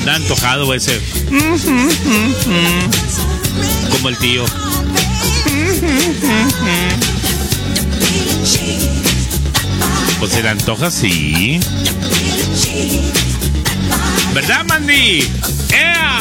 Anda antojado ese. Como el tío. Pues se le antoja, sí. ¿Verdad, Mandy? ¡Ea!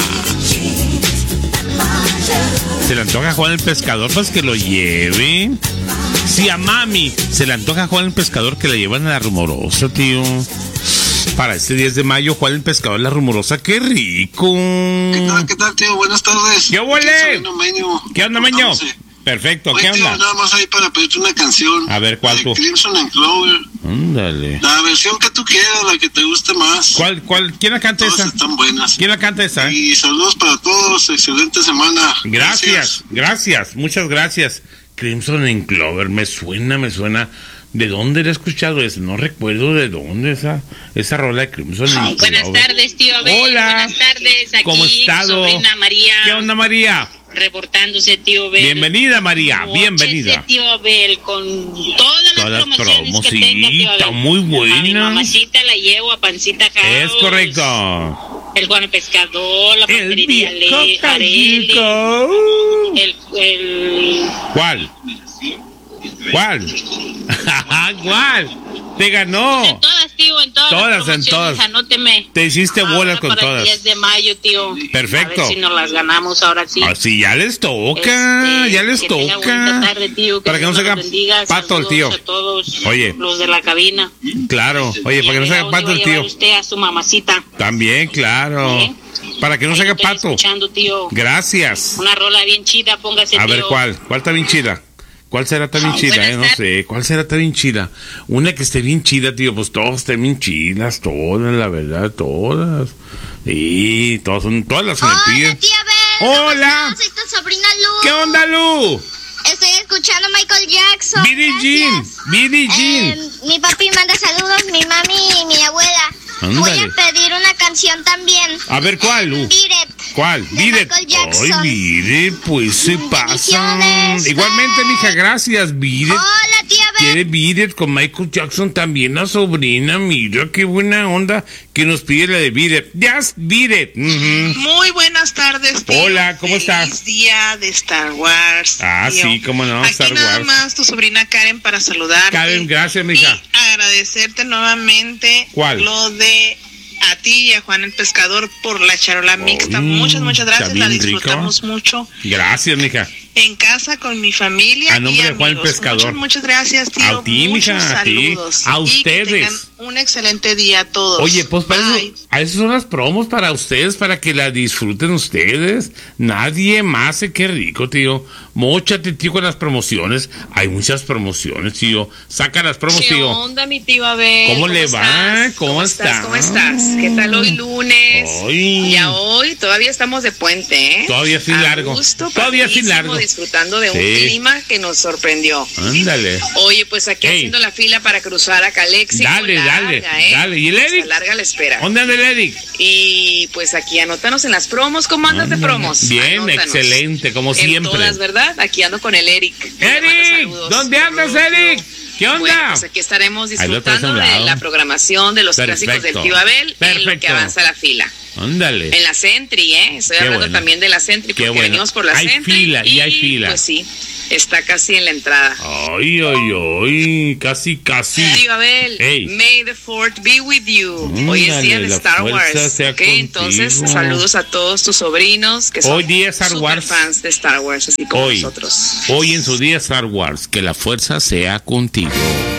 Se le antoja a Juan el Pescador, pues que lo lleve. Si a mami se le antoja a Juan el Pescador, que la llevan a La Rumorosa, tío. Para este 10 de mayo, Juan el Pescador, La Rumorosa, ¡qué rico! ¿Qué tal, tío? Buenas tardes. ¿Qué huele? ¿Qué onda, Meño? Perfecto, oye, ¿qué onda? Tío, nada más ahí para pedirte una canción. A ver, ¿cuál tú? Crimson and Clover. Ándale. La versión que tú quieras, la que te guste más. ¿Cuál? ¿Quién la canta Todas esa? están buenas. ¿Quién la canta esa? Y saludos para todos, excelente semana. Gracias, muchas gracias. Crimson and Clover, me suena. ¿De dónde la he escuchado eso? No recuerdo de dónde esa rola de Crimson and Clover. Buenas tardes, tío Abel. Hola. Buenas tardes, aquí ¿Cómo estás? sobrina María. ¿Qué onda, María? Reportándose, tío Abel. Bienvenida, María, Móchese, bienvenida. tío Abel, con todas las promociones que tenga, tío Abel. Está muy buena. A mi mamacita la llevo a Pancita House. Es correcto. El Juan el Pescador, la El pastelería viejo Areli. Callico. El... ¿Cuál? ¿Cuál? Te ganó. En todas, tío, en todas. Todas, las promociones, en todas. Anóteme. Te hiciste bolas con para todas. El 10 de mayo, tío. Perfecto. A ver si nos las ganamos ahora sí. Así ya les toca, ya les que tenga toca. buena tarde, tío, para que no se haga pato el tío. A todos Oye. los de la cabina. Claro, oye, para que no se haga pato el tío. Usted a su mamacita. También, claro. ¿Eh? Para que no se haga pato. Escuchando, tío. Gracias. Una rola bien chida, póngase, A tío. ver, ¿cuál está bien chida? ¿Cuál será tan bien chida? No sé, ¿cuál será tan bien chida? Una que esté bien chida, tío, pues todas estén bien chidas, todas, la verdad, todas. Sí, todas las que me piden. Tía Bel. Hola. Soy tu sobrina Lu. ¿Qué onda, Lu? Estoy escuchando Michael Jackson. Billie Jean. Mi papi manda saludos, mi mami y mi abuela. Ándale. Voy a pedir una canción también. A ver, ¿cuál, Lu? Beat It. ¿Cuál? De Beat It. Michael Jackson. Ay, Beat It, pues se pasa. Bendiciones, Igualmente, bye. mija, gracias, Beat It. Hola, tía Bel. Quiere Beat It con Michael Jackson también, la sobrina. Mira qué buena onda que nos pide la de Beat It. Just Beat It. Muy buenas tardes, tío. Hola, ¿cómo estás? Feliz día de Star Wars. Ah, tío. sí, cómo no, Aquí Star nada Wars. más tu sobrina Karen para saludarte. Karen, gracias, mija. Y agradecerte nuevamente. ¿Cuál? Lo de a ti y a Juan el Pescador por la charola mixta. Muchas gracias. está La bien disfrutamos rico. mucho. Gracias, mija. En casa con mi familia. A nombre y de Juan el amigos. Pescador. Muchas gracias, tío. A ti, Muchos mija, a ti. saludos. A Y ustedes. que tengan un excelente día a todos. Oye, pues para Bye. eso, a eso son las promos para ustedes, para que la disfruten ustedes. Nadie más, qué rico, tío. Móchate, tío, con las promociones. Hay muchas promociones, tío. Saca las promos, ¿Qué tío. onda, mi tío Abel? ¿Cómo le va? estás? ¿Cómo está? ¿Cómo estás? ¿Qué tal hoy lunes? Hoy. Ya hoy todavía estamos de puente, ¿eh? Todavía sin A largo. gusto, Todavía sin padrísimo, largo. disfrutando de un Sí. clima que nos sorprendió. Ándale. Oye, pues aquí Ey. haciendo la fila para cruzar a Calexico. Dale. Dale. ¿Y el Eric? Está larga la espera. ¿Dónde anda el Eric? Y pues aquí anótanos en las promos. ¿Cómo andas de promos? Bien, Anótanos. excelente, como En siempre. todas, ¿verdad? Aquí ando con el Eric. Le mando Eric, saludos. ¿dónde andas, Eric? ¿Qué onda? Bueno, pues aquí estaremos Ahí lo traes a disfrutando un de lado. la programación de los Perfecto. clásicos del tío Abel en lo Perfecto. que avanza la fila. Ándale. En la Sentry, ¿eh? Estoy Qué hablando bueno. también de la Sentry Qué porque bueno. venimos por la Hay Sentry. fila, y hay fila. Pues sí, está casi en la entrada. Ay, casi. Tío Abel, Ey. May the 4th be with you. Hoy es día de la Star fuerza Wars. sea Ok, entonces contigo. saludos a todos tus sobrinos que son Hoy día Star super Wars. fans de Star Wars, así como Hoy nosotros. en su día Star Wars, que la fuerza sea contigo.